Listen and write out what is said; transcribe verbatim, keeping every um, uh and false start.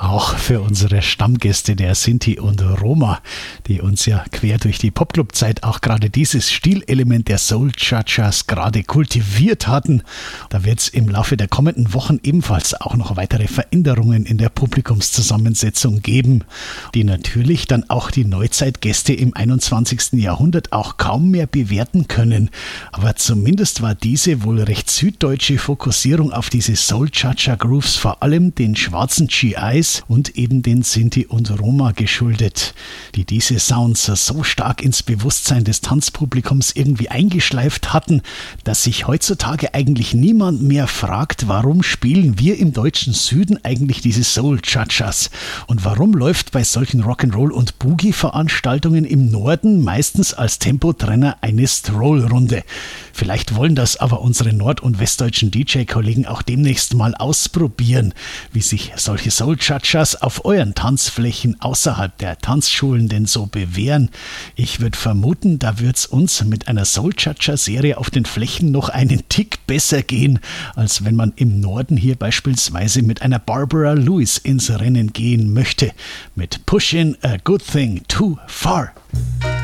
Auch für unsere Stammgäste der Sinti und Roma, die uns ja quer durch die Popclub-Zeit auch gerade dieses Stilelement der Soul-Chachas gerade kultiviert hatten. Da wird es im Laufe der kommenden Wochen ebenfalls auch noch weitere Veränderungen in der Publikumszusammensetzung geben, die natürlich dann auch die Neuzeitgäste im einundzwanzigsten Jahrhundert auch kaum mehr bewerten können. Aber zumindest war diese wohl recht süddeutsche Fokussierung auf diese Soul-Chacha-Grooves vor allem den schwarzen G Is und eben den Sinti und Roma geschuldet, die diese Sounds so stark ins Bewusstsein des Tanzpublikums irgendwie eingeschleift hatten, dass sich heutzutage eigentlich niemand mehr fragt, warum spielen wir im deutschen Süden eigentlich diese Soul-Chachas und warum läuft bei solchen Rock'n'Roll- und Boogie-Veranstaltungen im Norden meistens als Tempotrenner eine Stroll-Runde. Vielleicht wollen das aber unsere nord- und westdeutschen D J-Kollegen auch demnächst mal ausprobieren, wie sich solche Soul-Chachas auf euren Tanzflächen außerhalb der Tanzschulen denn so bewähren. Ich würde vermuten, da wird es uns mit einer Soul-Chacha-Serie auf den Flächen noch einen Tick besser gehen, als wenn man im Norden hier beispielsweise mit einer Barbara Lewis ins Rennen gehen möchte. Mit Pushin' a Good Thing Too Far.